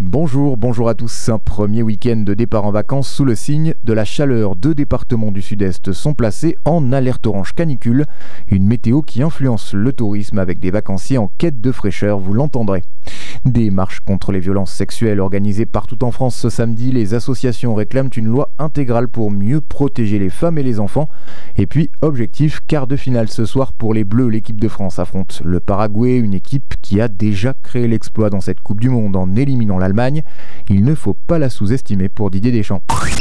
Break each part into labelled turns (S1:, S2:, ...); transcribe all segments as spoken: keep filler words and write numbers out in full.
S1: Bonjour, bonjour à tous. Un premier week-end de départ en vacances sous le signe de la chaleur. Deux départements du sud-est sont placés en alerte orange canicule. Une météo qui influence le tourisme avec des vacanciers en quête de fraîcheur, vous l'entendrez. Des marches contre les violences sexuelles organisées partout en France ce samedi. Les associations réclament une loi intégrale pour mieux protéger les femmes et les enfants. Et puis, objectif, quart de finale ce soir pour les Bleus. L'équipe de France affronte le Paraguay, une équipe qui a déjà créé l'exploit dans cette Coupe du Monde en éliminant l'Allemagne. Il ne faut pas la sous-estimer pour Didier Deschamps.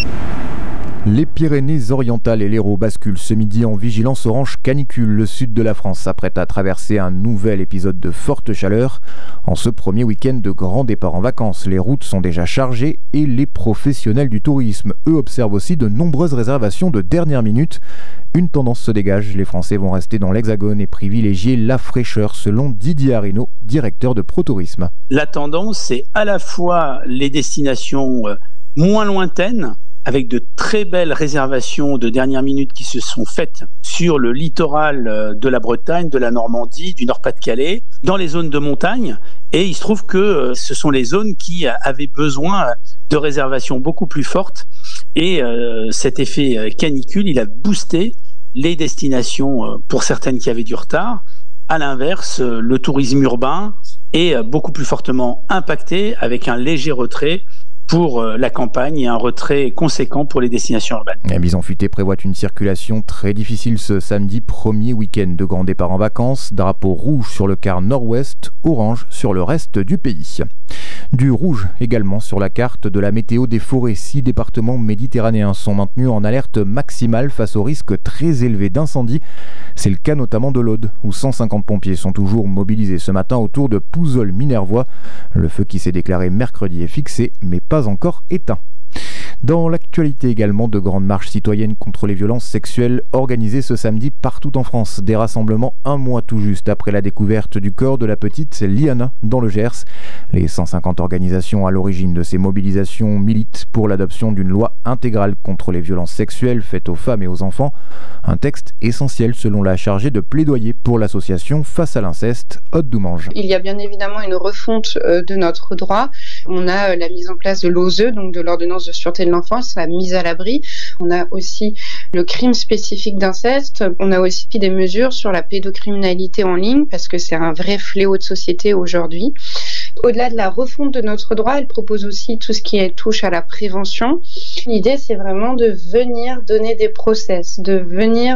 S1: Les Pyrénées-Orientales et l'Hérault basculent ce midi en vigilance orange canicule. Le sud de la France s'apprête à traverser un nouvel épisode de forte chaleur. En ce premier week-end de grand départ en vacances, les routes sont déjà chargées et les professionnels du tourisme, eux, observent aussi de nombreuses réservations de dernière minute. Une tendance se dégage, les Français vont rester dans l'Hexagone et privilégier la fraîcheur, selon Didier Arinaud, directeur de ProTourisme.
S2: La tendance, c'est à la fois les destinations moins lointaines, avec de très belles réservations de dernière minute qui se sont faites sur le littoral de la Bretagne, de la Normandie, du Nord-Pas-de-Calais, dans les zones de montagne. Et il se trouve que ce sont les zones qui avaient besoin de réservations beaucoup plus fortes. Et euh, cet effet canicule, il a boosté les destinations pour certaines qui avaient du retard. À l'inverse, le tourisme urbain est beaucoup plus fortement impacté avec un léger retrait pour la campagne et un retrait conséquent pour les destinations urbaines.
S1: La Bison Futé prévoit une circulation très difficile ce samedi, premier week-end de grand départ en vacances. Drapeau rouge sur le quart nord-ouest, orange sur le reste du pays. Du rouge également sur la carte de la météo des forêts. Six départements méditerranéens sont maintenus en alerte maximale face au risque très élevé d'incendie. C'est le cas notamment de l'Aude, où cent cinquante pompiers sont toujours mobilisés ce matin autour de Pouzol-Minervois. Le feu qui s'est déclaré mercredi est fixé, mais pas encore éteint. Dans l'actualité également, de grandes marches citoyennes contre les violences sexuelles organisées ce samedi partout en France. Des rassemblements un mois tout juste après la découverte du corps de la petite Liana dans le Gers. Les cent cinquante organisations à l'origine de ces mobilisations militent pour l'adoption d'une loi intégrale contre les violences sexuelles faites aux femmes et aux enfants. Un texte essentiel selon la chargée de plaidoyer pour l'association Face à l'inceste, Aude Doumange.
S3: Il y a bien évidemment une refonte de notre droit. On a la mise en place de l'O S E, donc de l'ordonnance de sûreté de l'enfance, la mise à l'abri. On a aussi le crime spécifique d'inceste. On a aussi des mesures sur la pédocriminalité en ligne, parce que c'est un vrai fléau de société aujourd'hui. Au-delà de la refonte de notre droit, elle propose aussi tout ce qui est, touche à la prévention. L'idée, c'est vraiment de venir donner des process, de venir